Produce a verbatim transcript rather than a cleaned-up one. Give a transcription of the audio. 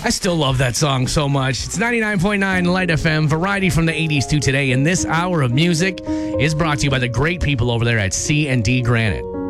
I still love that song so much. It's ninety-nine point nine Light F M, variety from the eighties to today. And this hour of music is brought to you by the great people over there at C and D Granite.